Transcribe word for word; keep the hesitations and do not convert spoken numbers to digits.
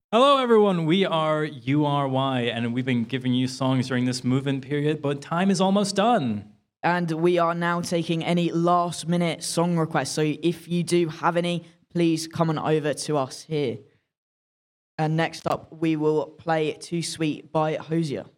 Hello, everyone. We are U R Y, and we've been giving you songs during this move-in period, but time is almost done. And we are now taking any last-minute song requests. So if you do have any, please come on over to us here. And next up, we will play Too Sweet by Hosier.